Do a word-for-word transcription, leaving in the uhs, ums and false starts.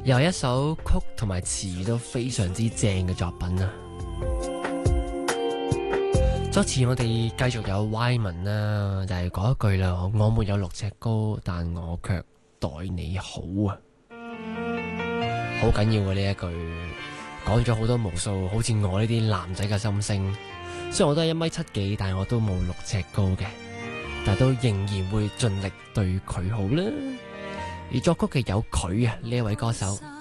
又係一首曲同埋詞都非常之正嘅作品啊！作詞我哋繼續有 Wyman 啦，就係嗰一句啦，我沒有六尺高，但我卻待你好啊！好緊要嘅呢一句，講咗好多無數好似我呢啲男仔嘅心聲。雖然我都係一米七幾，但係我都冇六尺高嘅，但係都仍然會盡力對佢好啦。而作曲嘅有佢啊，呢一位歌手。